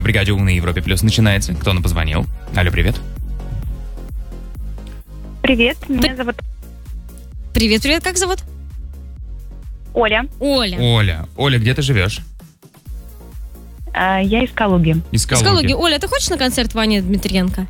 Бригаде «У» на Европе Плюс начинается. Кто нам позвонил? Алло, привет. Привет, меня зовут Привет, как зовут? Оля. Оля, где ты живешь? Я из Калуги. Из Из Калуги. Оля, ты хочешь на концерт Вани Дмитриенко?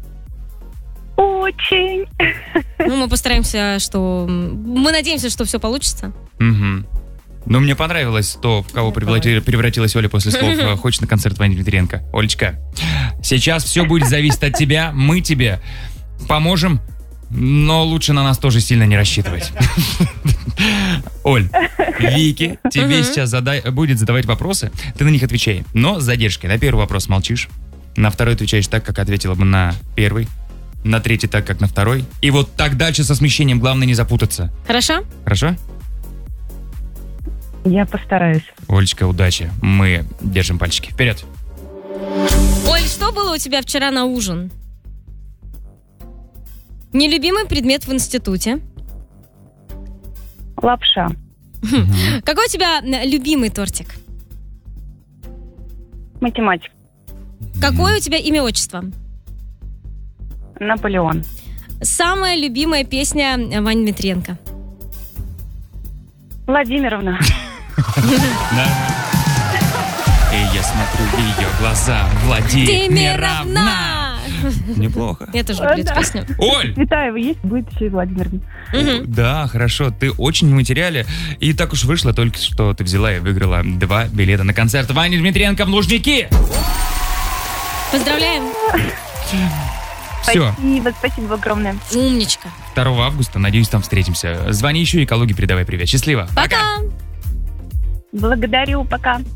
Очень. Ну, мы постараемся, мы надеемся, что все получится. Угу. Но мне понравилось то, в кого превратилась Оля после слов «Хочешь на концерт Вани Дмитриенко». Олечка, сейчас все будет зависеть от тебя. Мы тебе поможем, но лучше на нас тоже сильно не рассчитывать. Оль, Вики тебе сейчас будет задавать вопросы, ты на них отвечай, но с задержкой. На первый вопрос молчишь, на второй отвечаешь так, как ответила бы на первый, на третий так, как на второй. И вот так дальше со смещением, главное не запутаться. Хорошо? Хорошо? Я постараюсь. Олечка, удачи. Мы держим пальчики. Вперед. Оль, что было у тебя вчера на ужин? Нелюбимый предмет в институте? Лапша. Какой у тебя любимый тортик? Математика. Какое у тебя имя, отчество? Наполеон. Самая любимая песня Вани Дмитриенко? Владимировна. И я смотрю в ее глаза. Владимировна. Неплохо. Я тоже люблю эту песню. Оль! Цветаева есть, будет еще и Владимировна. Да, хорошо. Ты очень в материале. И так уж вышло только, что ты взяла и выиграла 2 билета на концерт Вани Дмитриенко в Лужники. Поздравляем. Все. Спасибо огромное. Умничка. 2 августа, надеюсь, там встретимся. Звони еще и Калуге передавай привет. Счастливо. Пока. Благодарю, пока.